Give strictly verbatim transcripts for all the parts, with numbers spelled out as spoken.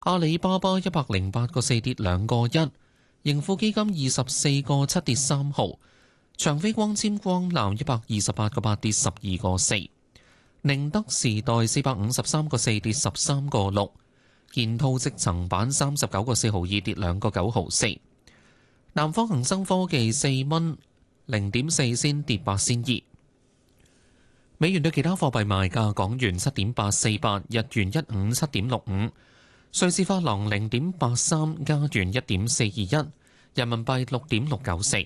阿里巴巴一百零八個四跌兩個一，盈富基金二十四個七跌三毫，長飛光纖光纜一百二十八個八跌十二個四，寧德時代四百五十三個四跌十三個六，建滔積層板三十九個四毫二跌兩個九毫四，南方恒生科技四蚊零點四仙跌八仙二。美元對其他貨幣賣價：港元七點八四八，日元一五七點六五，瑞士法郎零點八三，加元一點四二一，人民幣六點六九四，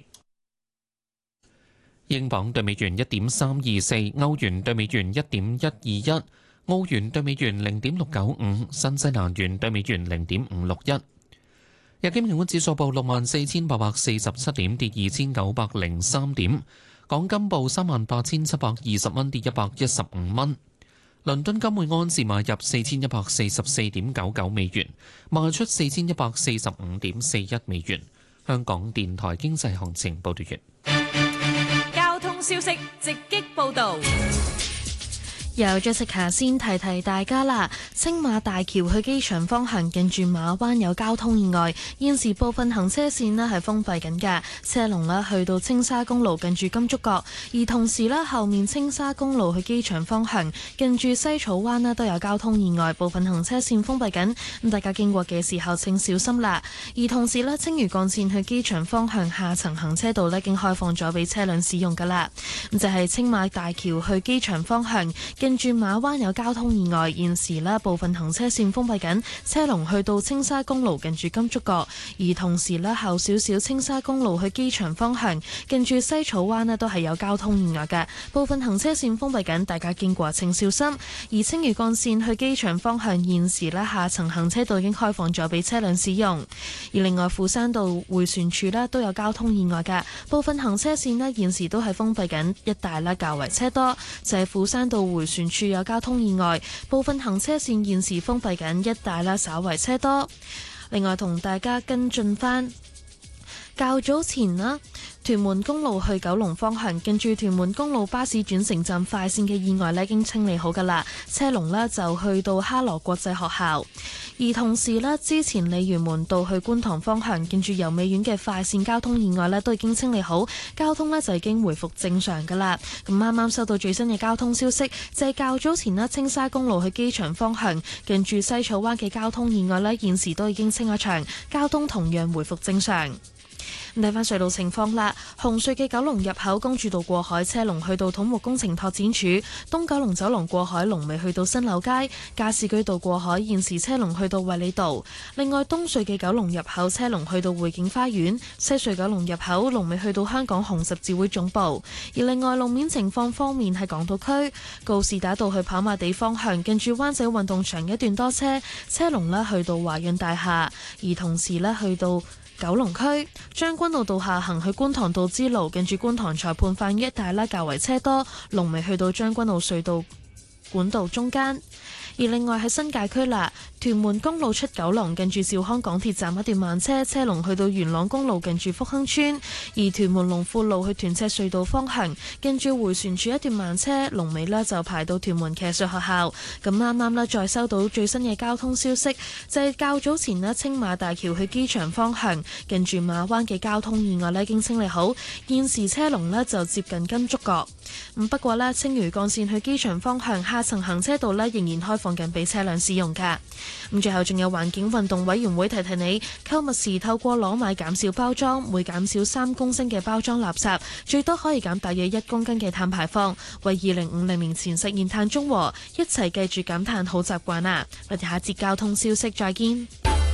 英鎊對美元一點三二四，歐元對美元一點一二一，澳元對美元零點六九五，新西蘭元對美元零點五六一。日經平均指數報六萬四千八百四十七點，跌二千九百零三點。港金報三萬八千七百二十蚊，跌一百一十五蚊。倫敦金每安士買入四千一百四十四點九九美元，賣出四千一百四十五點四一美元。香港電台經濟行情報道完。 交通消息直擊報導。 由 Jessica 先提提大家啦，青馬大橋去機場方向近住馬灣有交通意外，現時部分行車線呢係封閉緊嘅，車龍呢去到青沙公路近住金竹角，而同時呢後面青沙公路去機場方向近住西草灣呢都有交通意外，部分行車線封閉緊，咁大家經過嘅時候請小心啦。而同時呢青嶼幹線去機場方向下層行車道呢已經開放咗俾車輛使用噶啦，咁就係、是、青馬大橋去機場方向。近住馬灣有交通意外，現時呢部分行車線封閉緊，車龍去到青沙公路近住金竹角，而同時呢後少少青沙公路去機場方向近住西草灣呢都係有交通意外嘅，部分行車線封閉緊，大家經過請小心。而青嶼幹線去機場方向現時呢下層行車道已經開放咗俾車輛使用，而另外富山道迴旋處呢都有交通意外嘅，部分行車線呢現時都係封閉緊，一帶呢較為車多，就係、是、富山道迴旋船處有交通意外，部分行車線現時封閉緊，一帶啦稍為車多。另外同大家跟進返，較早前啦，屯門公路去九龍方向，近住屯門公路巴士轉乘站快線嘅意外呢已經清理好㗎啦，車龍呢就去到哈羅國際學校。而同時呢，之前鯉魚門道去觀塘方向，近住油美苑嘅快線交通意外呢都已經清理好，交通呢就已經回復正常㗎啦。咁啱啱收到最新嘅交通消息，就係、是、較早前呢，青沙公路去機場方向，近住西草灣嘅交通意外呢現時都已經清咗場，交通同樣回復正常。睇返隧道情況啦，紅隧嘅九龍入口公主道過海車龍去到土木工程拓展署，東九龍走廊過海龍尾去到新柳街，加士居道過海現時車龍去到衛理道。另外東隧嘅九龍入口車龍去到匯景花園，西隧九龍入口龍尾去到香港紅十字會總部。而另外路面情況方面係港島區告士打道去跑馬地方向，近住灣仔運動場一段多車，車龍呢去到華潤大廈，而同時呢去到九龍區將軍澳道下行去觀塘道之路，近住觀塘裁判法院一帶啦較為車多，龍尾去到將軍澳隧道管道中間。而另外喺新界區啦，屯門公路出九龍近住兆康港鐵站一段慢車，車龍去到元朗公路近住福亨村；而屯門龍富路去屯赤隧道方向，近住迴旋處一段慢車，龍尾呢就排到屯門騎術學校。咁啱啱呢再收到最新嘅交通消息，就係、是、較早前呢青馬大橋去機場方向，近住馬灣嘅交通意外呢已經清理好，現時車龍呢就接近金竹角。咁不過呢，青嶼幹線去機場方向下層行車道呢仍然開放緊俾車輛使用㗎。咁最後仲有環境運動委員會提提你，購物時透過攞買減少包裝，每減少三公升嘅包裝垃圾，最多可以減大約一公斤嘅碳排放，為二零五零年前實現碳中和。一齊記住減碳好習慣啊！我哋下節交通消息再見。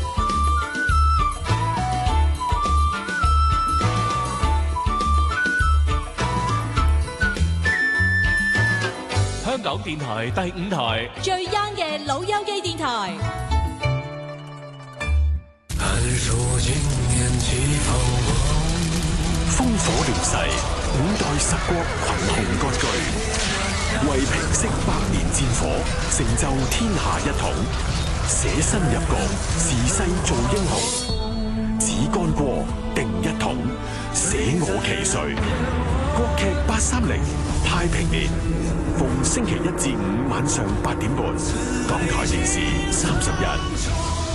香港電台第五台最 young 嘅老友記電台。 烽火亂世，五代十國群雄割據，為平息百年戰火，成就天下一統，捨身入局，時勢做英雄，只干過定一統，捨我其誰。國劇八三零太平年，逢星期一至五晚上八點半，港台電視三十日。